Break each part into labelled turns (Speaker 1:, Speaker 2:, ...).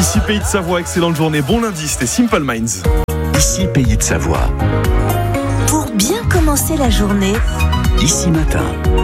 Speaker 1: Ici Pays de Savoie, excellente journée, bon lundi, c'était Simple Minds.
Speaker 2: Ici Pays de Savoie.
Speaker 3: Pour bien commencer la journée,
Speaker 2: Ici Matin.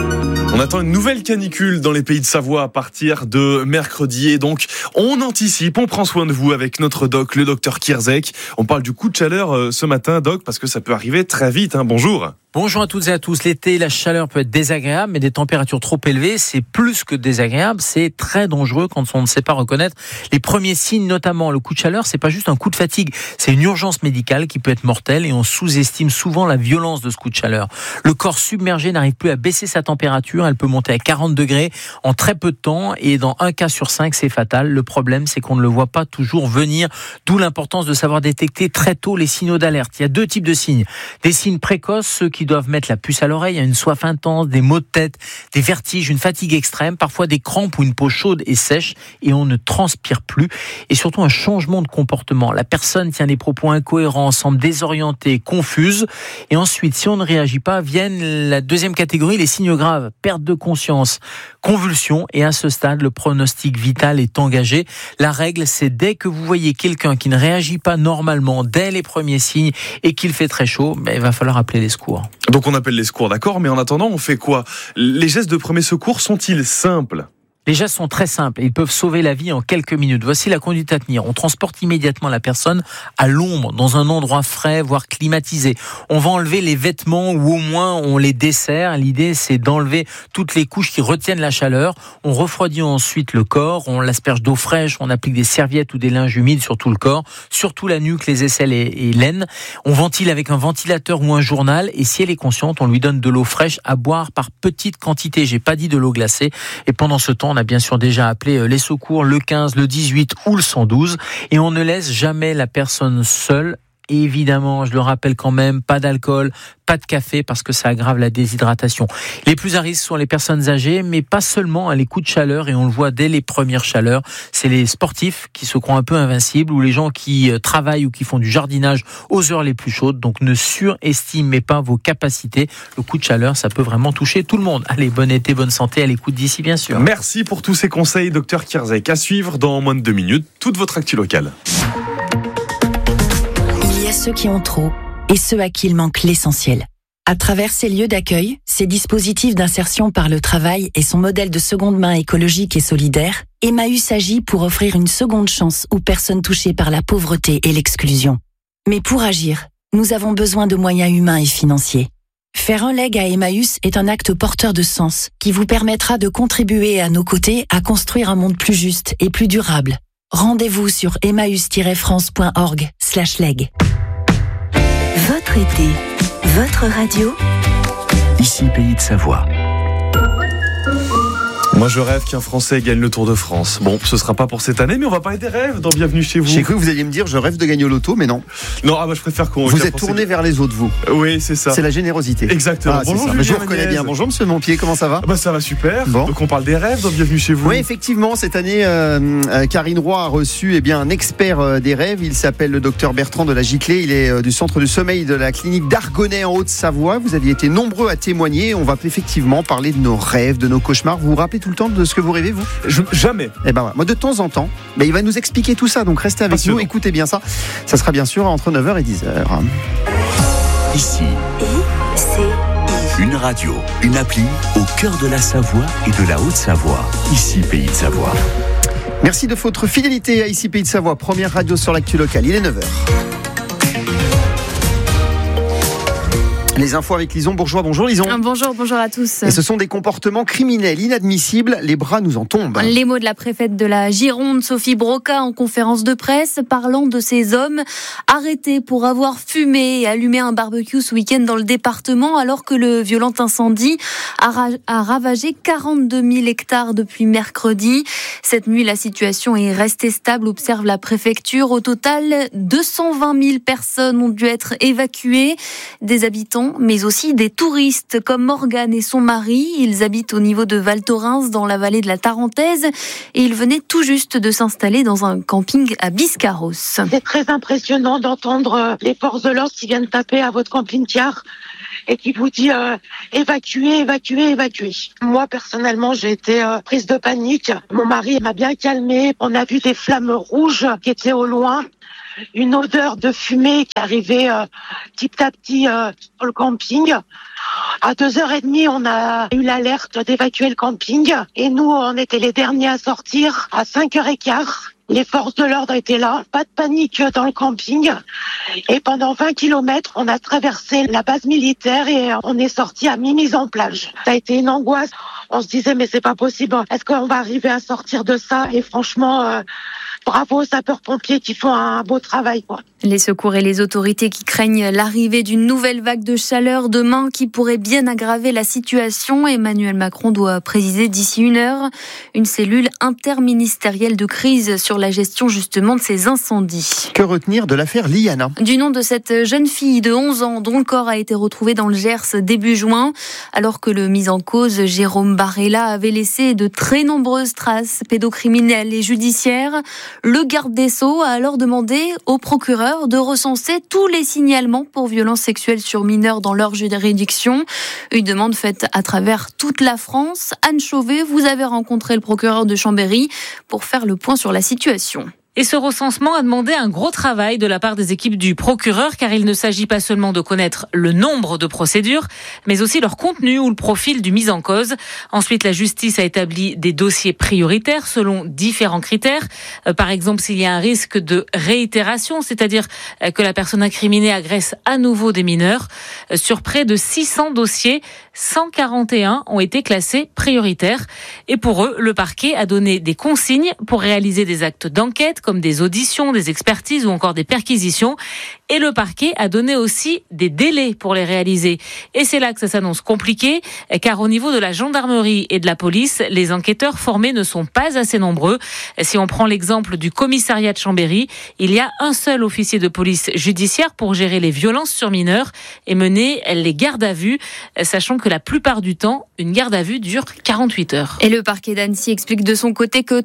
Speaker 1: On attend une nouvelle canicule dans les Pays de Savoie à partir de mercredi et donc on anticipe, on prend soin de vous avec notre doc, le docteur Kierzek. On parle du coup de chaleur ce matin, doc, parce que ça peut arriver très vite. Bonjour.
Speaker 4: Bonjour à toutes et à tous. L'été, la chaleur peut être désagréable, mais des températures trop élevées, c'est plus que désagréable, c'est très dangereux quand on ne sait pas reconnaître les premiers signes, notamment le coup de chaleur. C'est pas juste un coup de fatigue, c'est une urgence médicale qui peut être mortelle et on sous-estime souvent la violence de ce coup de chaleur. Le corps submergé n'arrive plus à baisser sa température, elle peut monter à 40 degrés en très peu de temps et dans un cas sur 5, c'est fatal. Le problème, c'est qu'on ne le voit pas toujours venir, d'où l'importance de savoir détecter très tôt les signaux d'alerte. Il y a deux types de signes. Des signes précoces, ceux qui doivent mettre la puce à l'oreille, une soif intense, des maux de tête, des vertiges, une fatigue extrême, parfois des crampes ou une peau chaude et sèche et on ne transpire plus et surtout un changement de comportement. La personne tient des propos incohérents, semble désorientée, confuse et ensuite, si on ne réagit pas, viennent la deuxième catégorie, les signes graves, perte de conscience, convulsions et à ce stade, le pronostic vital est engagé. La règle, c'est dès que vous voyez quelqu'un qui ne réagit pas normalement dès les premiers signes et qu'il fait très chaud, il va falloir appeler les secours.
Speaker 1: Donc on appelle les secours, d'accord, mais en attendant, on fait quoi ? Les gestes de premier secours sont-ils simples ?
Speaker 4: Les gestes sont très simples et ils peuvent sauver la vie en quelques minutes. Voici la conduite à tenir. On transporte immédiatement la personne à l'ombre, dans un endroit frais, voire climatisé. On va enlever les vêtements ou au moins on les dessert. L'idée, c'est d'enlever toutes les couches qui retiennent la chaleur. On refroidit ensuite le corps, on l'asperge d'eau fraîche, on applique des serviettes ou des linges humides sur tout le corps, surtout la nuque, les aisselles et l'aine. On ventile avec un ventilateur ou un journal et si elle est consciente, on lui donne de l'eau fraîche à boire par petites quantités. J'ai pas dit de l'eau glacée. Et pendant ce temps, on a bien sûr déjà appelé les secours, le 15, le 18 ou le 112 et on ne laisse jamais la personne seule. Et évidemment, je le rappelle quand même, pas d'alcool, pas de café parce que ça aggrave la déshydratation. Les plus à risque sont les personnes âgées, mais pas seulement les coups de chaleur et on le voit dès les premières chaleurs. C'est les sportifs qui se croient un peu invincibles ou les gens qui travaillent ou qui font du jardinage aux heures les plus chaudes. Donc ne surestimez pas vos capacités. Le coup de chaleur, ça peut vraiment toucher tout le monde. Allez, bon été, bonne santé, à l'écoute d'ici bien sûr.
Speaker 1: Merci pour tous ces conseils, docteur Kierzek. À suivre dans moins de 2 minutes, toute votre actu locale.
Speaker 3: il y a ceux qui ont trop et ceux à qui il manque l'essentiel. À travers ces lieux d'accueil, ces dispositifs d'insertion par le travail et son modèle de seconde main écologique et solidaire, Emmaüs agit pour offrir une seconde chance aux personnes touchées par la pauvreté et l'exclusion. Mais pour agir, nous avons besoin de moyens humains et financiers. Faire un leg à Emmaüs est un acte porteur de sens qui vous permettra de contribuer à nos côtés à construire un monde plus juste et plus durable. Rendez-vous sur emmaüs-france.org/leg.
Speaker 5: Votre été, votre radio.
Speaker 2: Ici Pays de Savoie.
Speaker 1: Moi je rêve qu'un Français gagne le Tour de France. Bon, ce sera pas pour cette année, mais on va parler des rêves dans Bienvenue chez vous.
Speaker 6: J'ai cru que vous alliez me dire je rêve de gagner au loto, mais non.
Speaker 1: Non, je préfère qu'on...
Speaker 6: Vous êtes tourné vers les autres, vous.
Speaker 1: Oui, c'est ça.
Speaker 6: C'est la générosité.
Speaker 1: Exactement. Bonjour Julien.
Speaker 6: Je vous reconnais bien. Bonjour Monsieur Montpied, comment ça va ?
Speaker 1: Ça va super.
Speaker 6: Bon.
Speaker 1: Donc on parle des rêves dans Bienvenue chez vous.
Speaker 6: Oui, effectivement, cette année, Karine Roy a reçu un expert des rêves. Il s'appelle le docteur Bertrand de la Giclée. Il est du centre de sommeil de la clinique d'Argonnet en Haute-Savoie. Vous aviez été nombreux à témoigner. On va effectivement parler de nos rêves, de nos cauchemars. Vous vous rappelez tout le temps de ce que vous rêvez, vous ?
Speaker 1: Jamais.
Speaker 6: Moi, de temps en temps, il va nous expliquer tout ça. Donc restez avec nous, écoutez bien ça. Ça sera bien sûr entre 9h et 10h.
Speaker 2: Ici,
Speaker 5: ICI.
Speaker 2: une radio, une appli au cœur de la Savoie et de la Haute-Savoie. Ici Pays de Savoie.
Speaker 6: Merci de votre fidélité à Ici Pays de Savoie, première radio sur l'actu locale. Il est 9h. Les infos avec Lison Bourgeois. Bonjour Lison.
Speaker 7: Bonjour à tous.
Speaker 6: Et ce sont des comportements criminels inadmissibles. Les bras nous en tombent.
Speaker 7: Les mots de la préfète de la Gironde, Sophie Broca, en conférence de presse, parlant de ces hommes arrêtés pour avoir fumé et allumé un barbecue ce week-end dans le département, alors que le violent incendie a ravagé 42 000 hectares depuis mercredi. Cette nuit, la situation est restée stable, observe la préfecture. Au total, 220 000 personnes ont dû être évacuées. Des habitants habitants, mais aussi des touristes comme Morgane et son mari. Ils habitent au niveau de Val Thorens, dans la vallée de la Tarentaise, et ils venaient tout juste de s'installer dans un camping à Biscarrosse.
Speaker 8: C'est très impressionnant d'entendre les forces de l'ordre qui viennent taper à votre camping-car et qui vous dit évacuez. Moi, personnellement, j'ai été prise de panique. Mon mari m'a bien calmée. On a vu des flammes rouges qui étaient au loin. Une odeur de fumée qui arrivait petit à petit sur le camping. À 2h30, on a eu l'alerte d'évacuer le camping. Et nous, on était les derniers à sortir à 5h15. Les forces de l'ordre étaient là, pas de panique dans le camping. Et pendant 20 km, on a traversé la base militaire et on est sorti à mi-mise en plage. Ça a été une angoisse. On se disait, mais c'est pas possible. Est-ce qu'on va arriver à sortir de ça? Et franchement, bravo aux sapeurs-pompiers qui font un beau travail, quoi.
Speaker 7: Les secours et les autorités qui craignent l'arrivée d'une nouvelle vague de chaleur demain qui pourrait bien aggraver la situation. Emmanuel Macron doit présider d'ici 1 heure une cellule interministérielle de crise sur la gestion justement de ces incendies.
Speaker 6: Que retenir de l'affaire Liana?
Speaker 7: Du nom de cette jeune fille de 11 ans dont le corps a été retrouvé dans le Gers début juin, alors que le mis en cause Jérôme Barella avait laissé de très nombreuses traces pédocriminelles et judiciaires. Le garde des Sceaux a alors demandé au procureur de recenser tous les signalements pour violences sexuelles sur mineurs dans leur juridiction. Une demande faite à travers toute la France. Anne Chauvet, vous avez rencontré le procureur de Chambéry pour faire le point sur la situation.
Speaker 9: Et ce recensement a demandé un gros travail de la part des équipes du procureur, car il ne s'agit pas seulement de connaître le nombre de procédures, mais aussi leur contenu ou le profil du mis en cause. Ensuite, la justice a établi des dossiers prioritaires selon différents critères. Par exemple, s'il y a un risque de réitération, c'est-à-dire que la personne incriminée agresse à nouveau des mineurs. Sur près de 600 dossiers, 141 ont été classés prioritaires. Et pour eux, le parquet a donné des consignes pour réaliser des actes d'enquête, comme des auditions, des expertises ou encore des perquisitions. Et le parquet a donné aussi des délais pour les réaliser. Et c'est là que ça s'annonce compliqué, car au niveau de la gendarmerie et de la police, les enquêteurs formés ne sont pas assez nombreux. Si on prend l'exemple du commissariat de Chambéry, il y a un seul officier de police judiciaire pour gérer les violences sur mineurs et mener les gardes à vue, sachant que la plupart du temps, une garde à vue dure 48 heures.
Speaker 7: Et le parquet d'Annecy explique de son côté que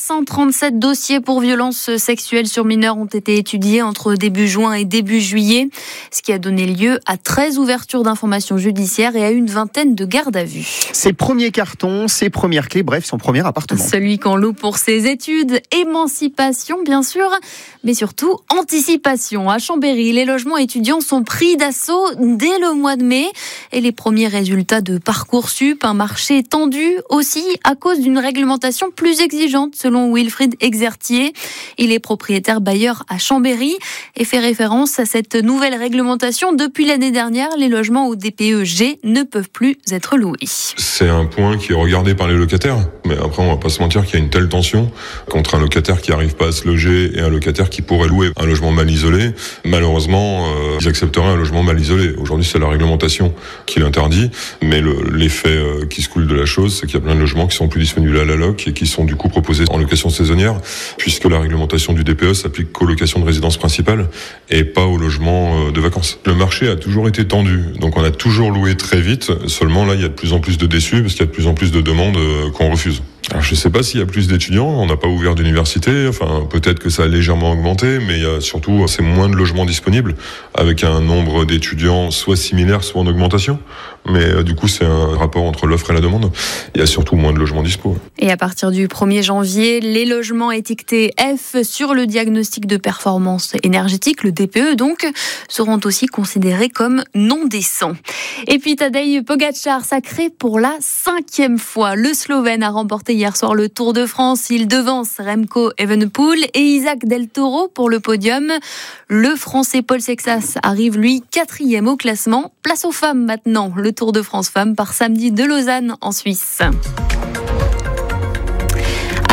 Speaker 7: 337 dossiers pour violences sexuelles sur mineurs ont été étudiés entre début juin et début juillet, ce qui a donné lieu à 13 ouvertures d'informations judiciaires et à une vingtaine de gardes à vue.
Speaker 6: Ses premiers cartons, ses premières clés, bref, son premier appartement.
Speaker 7: Celui qu'on loue pour ses études, émancipation bien sûr, mais surtout anticipation. À Chambéry, les logements étudiants sont pris d'assaut dès le mois de mai et les premiers résultats de Parcoursup, un marché tendu aussi à cause d'une réglementation plus exigeante selon Wilfried Exertier. Il est propriétaire bailleur à Chambéry et fait référence à cette nouvelle réglementation. Depuis l'année dernière, les logements au DPE G ne peuvent plus être loués.
Speaker 10: C'est un point qui est regardé par les locataires, mais après on va pas se mentir qu'il y a une telle tension contre un locataire qui arrive pas à se loger et un locataire qui pourrait louer un logement mal isolé. Malheureusement, ils accepteraient un logement mal isolé. Aujourd'hui, c'est la réglementation qui l'interdit, mais l'effet qui se coule de la chose, c'est qu'il y a plein de logements qui sont plus disponibles à la loc et qui sont du coup proposés en location saisonnière, puisque la réglementation du DPE s'applique qu'aux locations de résidence principale et pas aux logements de vacances. Le marché a toujours été tendu, donc on a toujours loué très vite, seulement là il y a de plus en plus de déçus parce qu'il y a de plus en plus de demandes qu'on refuse. Alors je sais pas s'il y a plus d'étudiants, on n'a pas ouvert d'université, enfin peut-être que ça a légèrement augmenté, mais il y a surtout c'est moins de logements disponibles avec un nombre d'étudiants soit similaire soit en augmentation. Mais du coup c'est un rapport entre l'offre et la demande. Il y a surtout moins de logements dispo.
Speaker 7: Et à partir du 1er janvier, les logements étiquetés F sur le diagnostic de performance énergétique, le DPE donc, seront aussi considérés comme non décents. Et puis Tadej Pogačar, sacré pour la 5e fois. Le Slovène a remporté hier soir le Tour de France. Il devance Remco Evenepoel et Isaac Del Toro pour le podium. Le Français Paul Sexas arrive lui 4e au classement. Place aux femmes maintenant. Le Tour de France femmes part samedi de Lausanne en Suisse.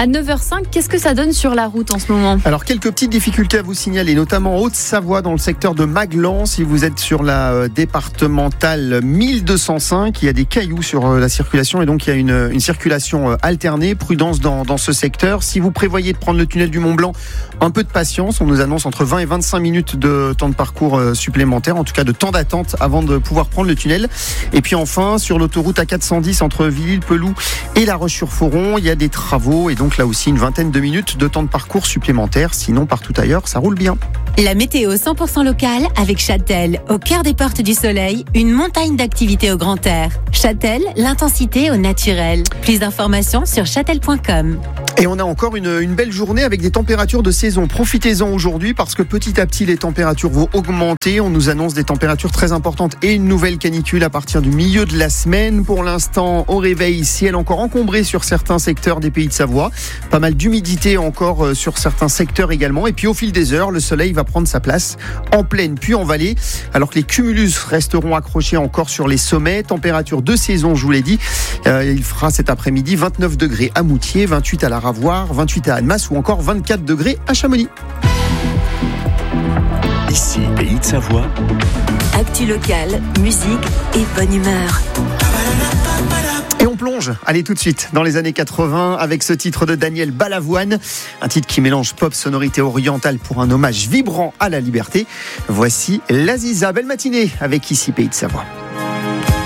Speaker 7: À 9h05, qu'est-ce que ça donne sur la route en ce moment ?
Speaker 6: Alors, quelques petites difficultés à vous signaler, notamment en Haute-Savoie, dans le secteur de Maglan. Si vous êtes sur la départementale 1205, il y a des cailloux sur la circulation et donc il y a une circulation alternée. Prudence dans ce secteur. Si vous prévoyez de prendre le tunnel du Mont-Blanc, un peu de patience. On nous annonce entre 20 et 25 minutes de temps de parcours supplémentaire, en tout cas de temps d'attente avant de pouvoir prendre le tunnel. Et puis enfin, sur l'autoroute A410 entre Villers-le-Peloux et La Roche-sur-Foron, il y a des travaux et donc là aussi une vingtaine de minutes de temps de parcours supplémentaire. Sinon, partout ailleurs, ça roule bien.
Speaker 11: La météo 100% locale avec Châtel, au cœur des portes du soleil, une montagne d'activités au grand air. Châtel, l'intensité au naturel. Plus d'informations sur châtel.com.
Speaker 6: Et on a encore une belle journée avec des températures de saison. Profitez-en aujourd'hui parce que petit à petit les températures vont augmenter. On nous annonce des températures très importantes et une nouvelle canicule à partir du milieu de la semaine. Pour l'instant, au réveil, ciel encore encombré sur certains secteurs des Pays de Savoie. Pas mal d'humidité encore sur certains secteurs également. Et puis au fil des heures, le soleil va prendre sa place en plaine puis en vallée. Alors que les cumulus resteront accrochés encore sur les sommets. Température de saison, je vous l'ai dit. Il fera cet après-midi 29 degrés à Moutier, 28 à la Ravoir, 28 à Annemasse ou encore 24 degrés à Chamonix.
Speaker 2: Ici, Pays de Savoie.
Speaker 11: Actu locale, musique et bonne humeur.
Speaker 6: Et on plonge, allez tout de suite, dans les années 80 avec ce titre de Daniel Balavoine, un titre qui mélange pop, sonorité orientale pour un hommage vibrant à la liberté. Voici l'Aziza. Belle matinée avec Ici Pays de Savoie.